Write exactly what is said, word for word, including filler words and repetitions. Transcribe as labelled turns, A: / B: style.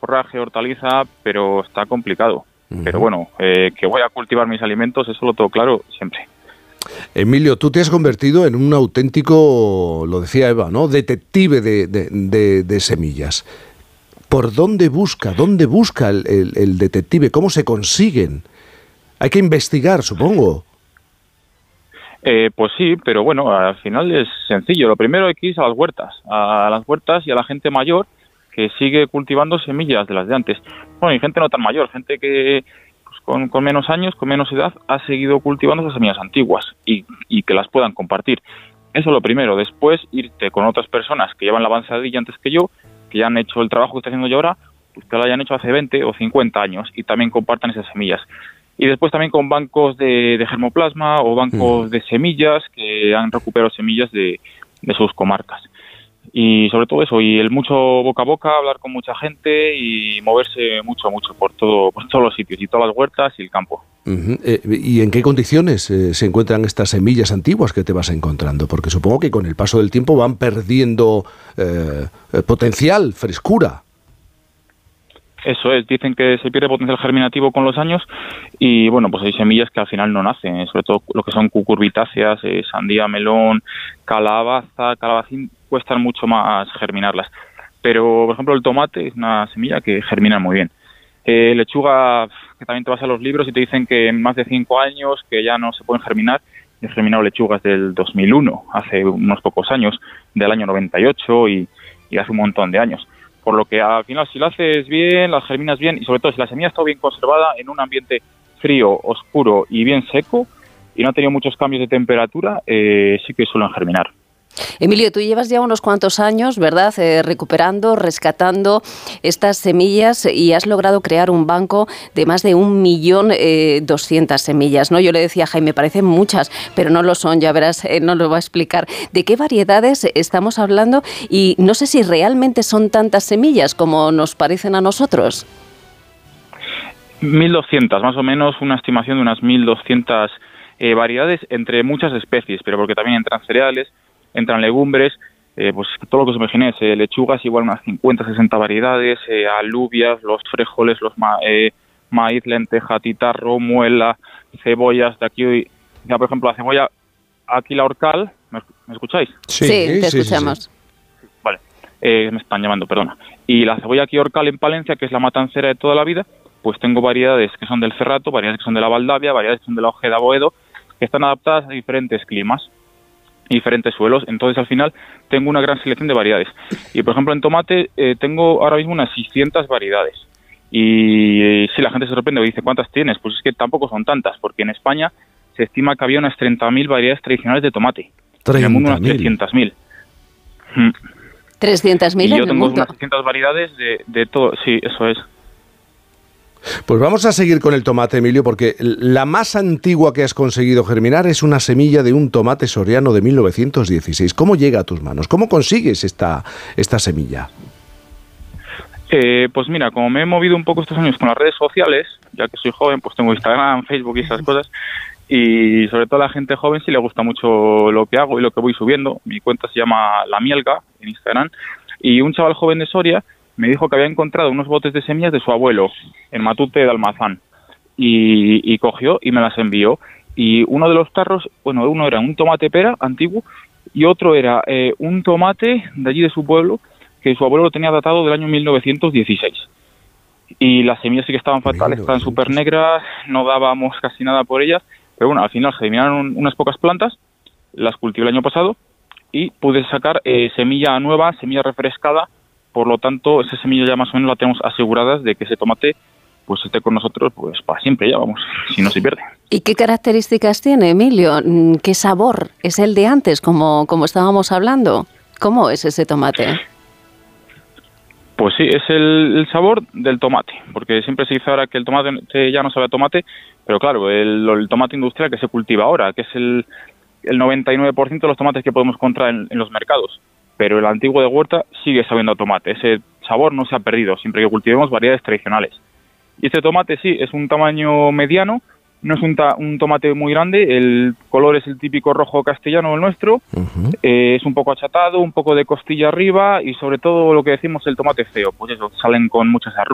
A: forraje, hortaliza, pero está complicado. Uh-huh. Pero bueno, eh, que voy a cultivar mis alimentos, eso lo tengo claro siempre.
B: Emilio, tú te has convertido en un auténtico, lo decía Eva, ¿no?, detective de, de, de, de semillas. ¿Por dónde busca? ¿Dónde busca el, el, el detective? ¿Cómo se consiguen? Hay que investigar, supongo.
A: Eh, pues sí, pero bueno, al final es sencillo. Lo primero hay que ir a las huertas, a las huertas y a la gente mayor que sigue cultivando semillas de las de antes. Bueno, y gente no tan mayor, gente que pues, con, con menos años, con menos edad, ha seguido cultivando esas semillas antiguas y, y que las puedan compartir. Eso es lo primero. Después, irte con otras personas que llevan la avanzadilla antes que yo, que ya han hecho el trabajo que estoy haciendo yo ahora, pues que lo hayan hecho hace veinte o cincuenta años y también compartan esas semillas. Y después también con bancos de, de germoplasma o bancos mm. de semillas que han recuperado semillas de, de sus comarcas. Y sobre todo eso, y el mucho boca a boca, hablar con mucha gente y moverse mucho, mucho por todo, por todos los sitios y todas las huertas y el campo.
B: Uh-huh. Eh, ¿Y en qué condiciones eh, se encuentran estas semillas antiguas que te vas encontrando? Porque supongo que con el paso del tiempo van perdiendo eh, potencial, frescura.
A: Eso es, dicen que se pierde potencial germinativo con los años y bueno, pues hay semillas que al final no nacen, sobre todo lo que son cucurbitáceas, eh, sandía, melón, calabaza, calabacín, cuestan mucho más germinarlas. Pero, por ejemplo, el tomate es una semilla que germina muy bien. Eh, lechuga, que también te vas a los libros y te dicen que en más de cinco años que ya no se pueden germinar. He germinado lechugas del dos mil uno, hace unos pocos años, del año noventa y ocho y, y hace un montón de años. Por lo que al final si lo haces bien, las germinas bien y sobre todo si la semilla está bien conservada en un ambiente frío, oscuro y bien seco y no ha tenido muchos cambios de temperatura, eh, sí que suelen germinar.
C: Emilio, tú llevas ya unos cuantos años, ¿verdad?, eh, recuperando, rescatando estas semillas y has logrado crear un banco de más de un millón eh, doscientas semillas, ¿no? Yo le decía a Jaime, parecen muchas, pero no lo son, ya verás, eh, no lo va a explicar. ¿De qué variedades estamos hablando? Y no sé si realmente son tantas semillas como nos parecen a nosotros.
A: mil doscientas, más o menos, una estimación de unas mil doscientas eh, variedades entre muchas especies, pero porque también entran cereales, entran legumbres, eh, pues todo lo que os imaginéis, eh, lechugas igual unas cincuenta, sesenta variedades, eh, alubias, los frijoles, los ma eh, maíz, lenteja, titarro, muela, cebollas, de aquí, ya por ejemplo la cebolla, aquí la horcal, ¿me, ¿me escucháis?
C: Sí, sí, te escuchamos.
A: Sí, sí. Vale, eh, me están llamando, perdona. Y la cebolla aquí horcal en Palencia, que es la matancera de toda la vida, pues tengo variedades que son del cerrato, variedades que son de la baldavia, variedades que son de la ojeda boedo, que están adaptadas a diferentes climas, diferentes suelos, entonces al final tengo una gran selección de variedades. Y por ejemplo en tomate eh, tengo ahora mismo unas seiscientas variedades. Y eh, si la gente se sorprende y dice ¿cuántas tienes? Pues es que tampoco son tantas, porque en España se estima que había unas treinta mil variedades tradicionales de tomate. En el mundo unas trescientas mil.
C: ¿trescientas mil en el mundo?
A: Y yo tengo unas seiscientas variedades de, de todo, sí, eso es.
B: Pues vamos a seguir con el tomate, Emilio, porque la más antigua que has conseguido germinar es una semilla de un tomate soriano de mil novecientos dieciséis. ¿Cómo llega a tus manos? ¿Cómo consigues esta, esta semilla?
A: Eh, pues mira, como me he movido un poco estos años con las redes sociales, ya que soy joven, pues tengo Instagram, Facebook y esas cosas, y sobre todo a la gente joven sí le gusta mucho lo que hago y lo que voy subiendo. Mi cuenta se llama La Mielga en Instagram, y un chaval joven de Soria me dijo que había encontrado unos botes de semillas de su abuelo en Matute de Almazán y, y cogió y me las envió. Y uno de los tarros, bueno, uno era un tomate pera antiguo y otro era eh, un tomate de allí de su pueblo que su abuelo lo tenía datado del año mil novecientos dieciséis. Y las semillas sí que estaban fatales, estaban súper negras, no dábamos casi nada por ellas, pero bueno, al final germinaron unas pocas plantas, las cultivé el año pasado y pude sacar eh, semilla nueva, semilla refrescada. Por lo tanto, esa semilla ya más o menos la tenemos aseguradas de que ese tomate pues esté con nosotros pues para siempre ya, vamos, si no se pierde.
C: ¿Y qué características tiene, Emilio? ¿Qué sabor es el de antes, como, como estábamos hablando? ¿Cómo es ese tomate?
A: Pues sí, es el, el sabor del tomate, porque siempre se dice ahora que el tomate ya no sabe a tomate, pero claro, el, el tomate industrial que se cultiva ahora, que es el, el noventa y nueve por ciento de los tomates que podemos encontrar en, en los mercados. Pero el antiguo de huerta sigue sabiendo a tomate. Ese sabor no se ha perdido, siempre que cultivemos variedades tradicionales. Y este tomate sí, es un tamaño mediano, no es un, ta un tomate muy grande, el color es el típico rojo castellano, el nuestro, uh-huh. eh, es un poco achatado, un poco de costilla arriba y sobre todo lo que decimos el tomate feo, pues eso, salen con muchas arrugas.